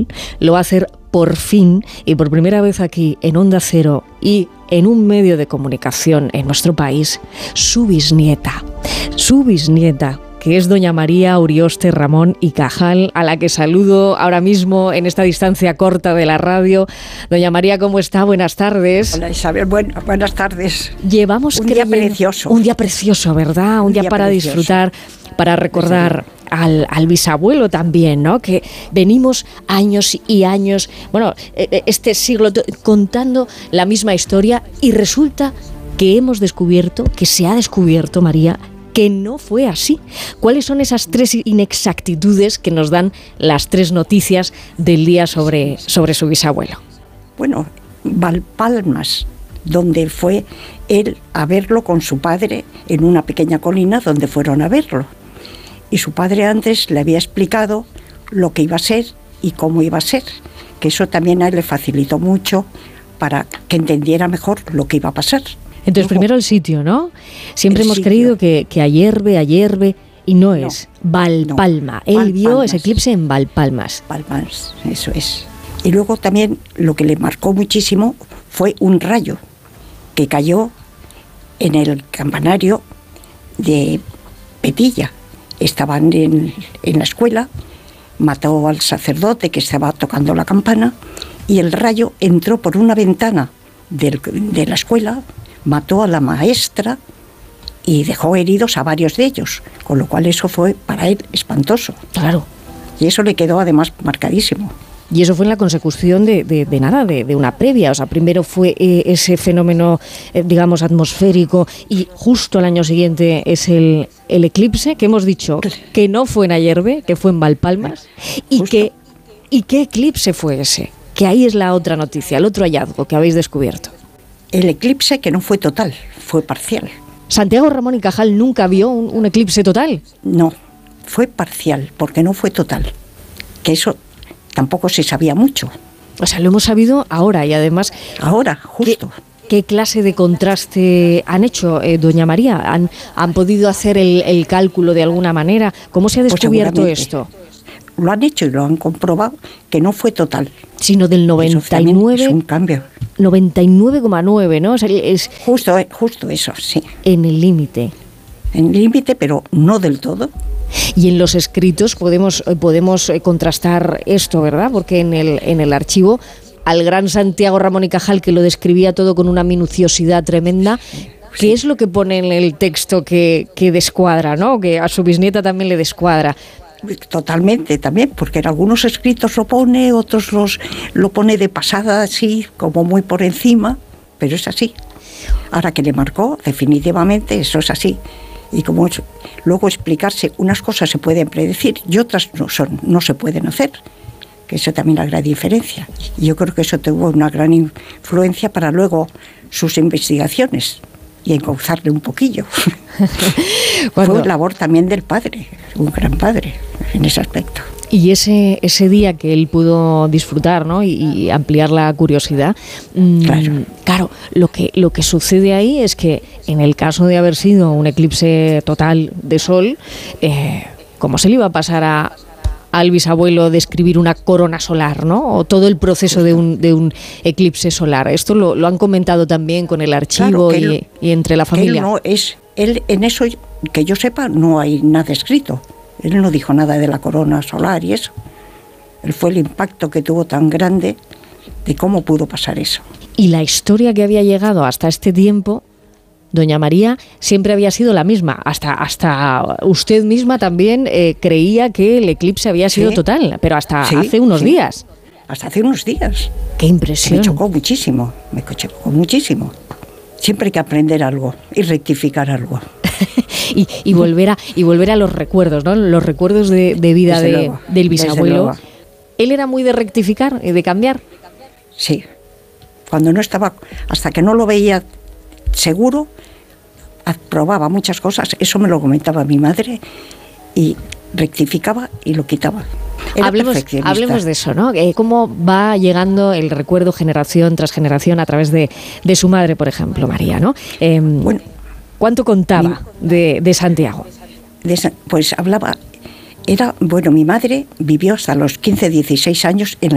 lo va a hacer por fin y por primera vez aquí en Onda Cero y en un medio de comunicación en nuestro país, su bisnieta, que es doña María Urioste Ramón y Cajal, a la que saludo ahora mismo en esta distancia corta de la radio. Doña María, ¿cómo está? Buenas tardes. Hola Isabel, buenas tardes. Llevamos un día precioso. Un día precioso, ¿verdad? Un día para precioso. Disfrutar, para recordar al bisabuelo también, ¿no? Que venimos años y años, bueno, este siglo contando la misma historia y resulta que se ha descubierto, María, que no fue así. ¿Cuáles son esas 3 inexactitudes que nos dan las 3 noticias del día sobre su bisabuelo? Bueno, Valpalmas, donde fue él a verlo con su padre en una pequeña colina donde fueron a verlo. Y su padre antes le había explicado lo que iba a ser y cómo iba a ser, que eso también a él le facilitó mucho para que entendiera mejor lo que iba a pasar. Entonces, primero el sitio, ¿no? Siempre hemos creído que Ayerbe, y no es Valpalma. No, él vio ese eclipse en Valpalmas. Valpalmas, eso es. Y luego también lo que le marcó muchísimo fue un rayo que cayó en el campanario de Petilla. Estaban en la escuela, mató al sacerdote que estaba tocando la campana y el rayo entró por una ventana de la escuela, mató a la maestra y dejó heridos a varios de ellos, con lo cual eso fue para él espantoso. Claro. Y eso le quedó además marcadísimo. Y eso fue en la consecución de una previa. O sea, primero fue ese fenómeno, digamos, atmosférico y justo al año siguiente es el eclipse, que hemos dicho que no fue en Ayerbe, que fue en Valpalmas. ¿Y qué eclipse fue ese? Que ahí es la otra noticia, el otro hallazgo que habéis descubierto. El eclipse que no fue total, fue parcial. ¿Santiago Ramón y Cajal nunca vio un eclipse total? No, fue parcial, porque no fue total. Que eso tampoco se sabía mucho. O sea, lo hemos sabido ahora y además... Ahora, justo. ¿Qué clase de contraste han hecho, doña María? ¿Han podido hacer el cálculo de alguna manera? ¿Cómo se ha descubierto esto? Lo han hecho y lo han comprobado que no fue total. Sino del 99... Es un cambio. 99,9, ¿no? O sea, es justo eso, sí. En el límite. En el límite, pero no del todo. Y en los escritos podemos contrastar esto, ¿verdad? Porque en el archivo, al gran Santiago Ramón y Cajal, que lo describía todo con una minuciosidad tremenda, ¿qué es lo que pone en el texto que descuadra, ¿no? Que a su bisnieta también le descuadra. Totalmente, también, porque en algunos escritos lo pone, otros lo pone de pasada, así, como muy por encima, pero es así. Ahora que le marcó, definitivamente, eso es así. Y como luego explicarse, unas cosas se pueden predecir y otras no se pueden hacer, que eso también es la gran diferencia. Y yo creo que eso tuvo una gran influencia para luego sus investigaciones y encauzarle un poquillo. Fue labor también del padre, un gran padre en ese aspecto. Y ese día que él pudo disfrutar, ¿no? y ampliar la curiosidad, claro, lo que sucede ahí es que en el caso de haber sido un eclipse total de sol, ¿cómo se le iba a pasar al bisabuelo describir una corona solar, ¿no? O todo el proceso de un eclipse solar? Esto lo han comentado también con el archivo, claro, y entre la familia. Él en eso, que yo sepa, no hay nada escrito. Él no dijo nada de la corona solar y eso. Él fue el impacto que tuvo tan grande de cómo pudo pasar eso. Y la historia que había llegado hasta este tiempo, doña María, siempre había sido la misma. Hasta usted misma también creía que el eclipse había sido total, pero hasta hace unos días. Hasta hace unos días. ¡Qué impresión! Me chocó muchísimo. Siempre hay que aprender algo y rectificar algo. y volver a los recuerdos, ¿no? Los recuerdos de vida del bisabuelo. ¿Él era muy de rectificar y de cambiar? Sí. Cuando no estaba, hasta que no lo veía seguro, probaba muchas cosas. Eso me lo comentaba mi madre y rectificaba y lo quitaba. Hablemos de eso, ¿no? ¿Cómo va llegando el recuerdo generación tras generación a través de su madre, por ejemplo, María, ¿no? Bueno, ¿cuánto contaba de Santiago? Pues hablaba, mi madre vivió hasta los 15, 16 años en